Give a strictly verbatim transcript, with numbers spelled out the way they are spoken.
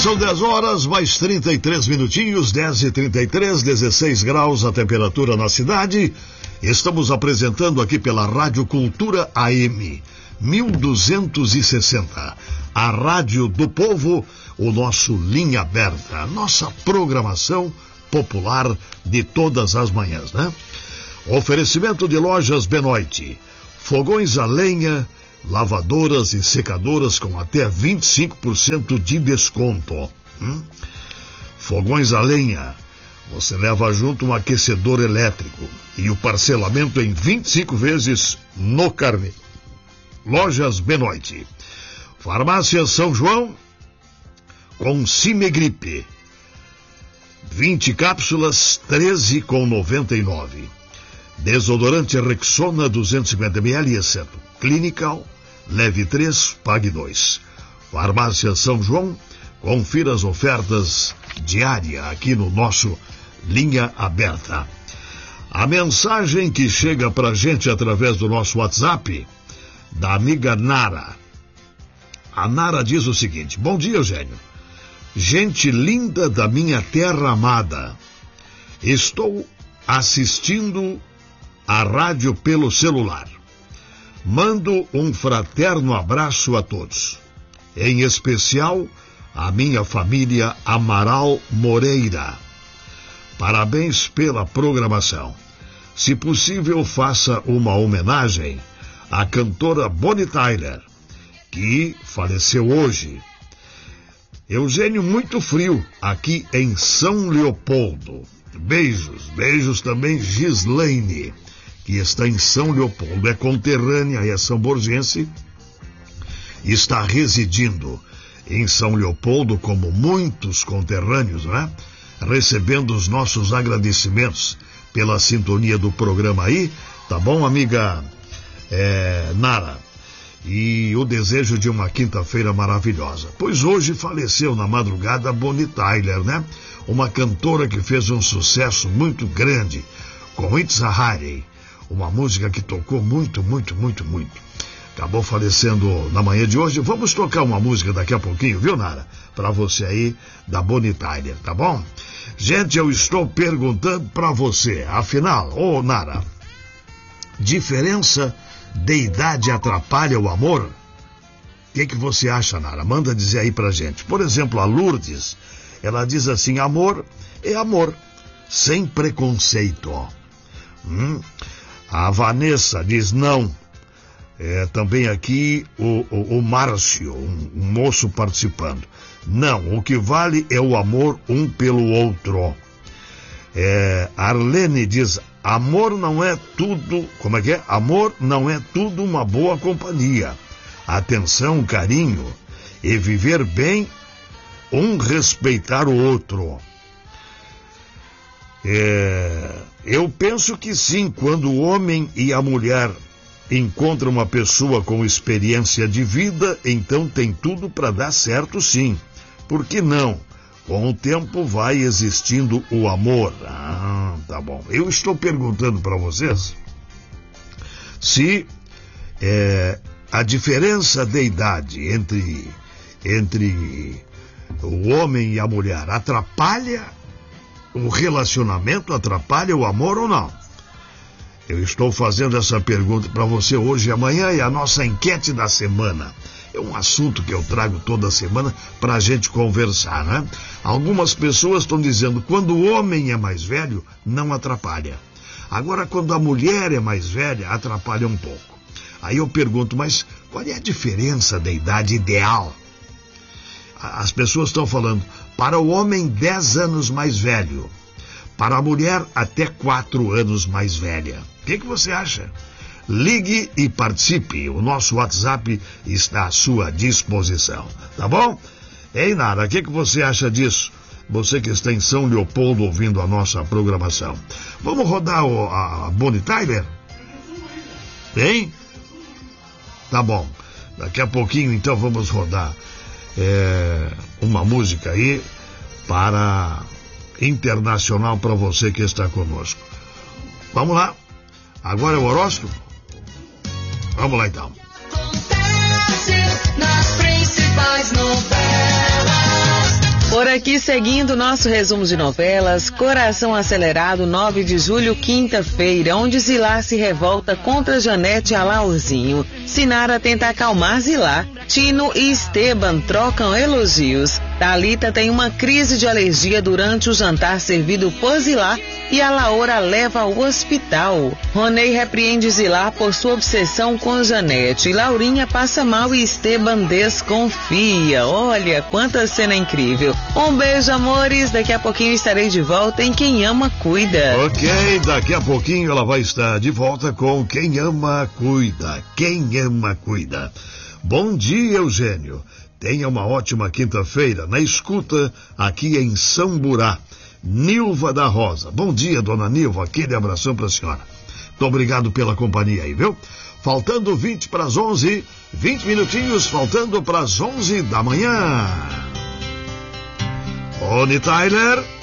São dez horas, mais trinta e três minutinhos, dez e trinta e três, dezesseis graus a temperatura na cidade. Estamos apresentando aqui pela Rádio Cultura A M mil duzentos e sessenta, a Rádio do Povo, o nosso Linha Aberta, a nossa programação popular de todas as manhãs, né? Oferecimento de lojas Benoit, fogões a lenha, lavadoras e secadoras com até vinte e cinco por cento de desconto. Hum? Fogões a lenha, você leva junto um aquecedor elétrico e o parcelamento em vinte e cinco vezes no carnê. Lojas Benoit. Farmácia São João com Cimegripe. vinte cápsulas, treze reais e noventa e nove centavos. Desodorante Rexona duzentos e cinquenta mililitros, exceto Clinical, leve três, pague dois. Farmácia São João, confira as ofertas diárias aqui no nosso Linha Aberta. A mensagem que chega pra gente através do nosso WhatsApp, da amiga Nara. A Nara diz o seguinte: bom dia, Eugênio. Gente linda da minha terra amada, estou assistindo a rádio pelo celular. Mando um fraterno abraço a todos, em especial a minha família Amaral Moreira. Parabéns pela programação. Se possível, faça uma homenagem à cantora Bonnie Tyler, que faleceu hoje. Eugênio, muito frio aqui em São Leopoldo. Beijos, beijos também Gislaine, que está em São Leopoldo, é conterrânea, é samborgense, está residindo em São Leopoldo, como muitos conterrâneos, né? Recebendo os nossos agradecimentos pela sintonia do programa aí, tá bom, amiga é, Nara? E o desejo de uma quinta-feira maravilhosa. Pois hoje faleceu na madrugada Bonnie Tyler, né? Uma cantora que fez um sucesso muito grande com It's a Holiday, uma música que tocou muito, muito, muito, muito. Acabou falecendo na manhã de hoje. Vamos tocar uma música daqui a pouquinho, viu, Nara? Pra você aí, da Bonnie Tyler, tá bom? Gente, eu estou perguntando pra você, afinal, ô Nara, diferença de idade atrapalha o amor? O que, que você acha, Nara? Manda dizer aí pra gente. Por exemplo, a Lourdes, ela diz assim: amor é amor, sem preconceito. Hum? A Vanessa diz não. É, também aqui o, o, o Márcio, um, um moço participando. Não, o que vale é o amor um pelo outro. É, Arlene diz: amor não é tudo, como é que é? Amor não é tudo uma boa companhia. Atenção, carinho e viver bem, um respeitar o outro. É, eu penso que sim, quando o homem e a mulher encontram uma pessoa com experiência de vida, então tem tudo para dar certo, sim. Por que não? Com o tempo vai existindo o amor. Ah, tá bom. Eu estou perguntando para vocês se é, a diferença de idade entre, entre o homem e a mulher atrapalha o relacionamento, atrapalha o amor ou não? Eu estou fazendo essa pergunta para você hoje e amanhã, e a nossa enquete da semana. É um assunto que eu trago toda semana para a gente conversar, né? Algumas pessoas estão dizendo que quando o homem é mais velho, não atrapalha. Agora, quando a mulher é mais velha, atrapalha um pouco. Aí eu pergunto, mas qual é a diferença da idade ideal? As pessoas estão falando, para o homem dez anos mais velho, para a mulher até quatro anos mais velha. O que, que você acha? Ligue e participe. O nosso WhatsApp está à sua disposição. Tá bom? Ei, Nara, o que, que você acha disso? Você que está em São Leopoldo ouvindo a nossa programação. Vamos rodar o, a Bonnie Tyler? Hein? Tá bom. Daqui a pouquinho, então, vamos rodar é, uma música aí para internacional para você que está conosco. Vamos lá. Agora é o horóscopo? Vamos lá, então. Acontece nas principais novelas. Por aqui, seguindo o nosso resumo de novelas, Coração Acelerado, nove de julho, quinta-feira, onde Zilá se revolta contra Janete e Alaurzinho. Sinara tenta acalmar Zilá. Tino e Esteban trocam elogios. Thalita tem uma crise de alergia durante o jantar servido por Zilá e a Laura leva ao hospital. Ronei repreende Zilá por sua obsessão com Janete. Laurinha passa mal e Esteban desconfia. Olha, quanta cena incrível. Um beijo, amores. Daqui a pouquinho estarei de volta em Quem Ama, Cuida. Ok, daqui a pouquinho ela vai estar de volta com Quem Ama, Cuida. Quem Ama, Cuida. Bom dia, Eugênio. Tenha uma ótima quinta-feira na escuta aqui em Samburá. Nilva da Rosa. Bom dia, dona Nilva. Aquele abração para a senhora. Muito obrigado pela companhia aí, viu? Faltando vinte para as onze, vinte minutinhos faltando para as onze da manhã. Tony Tyler.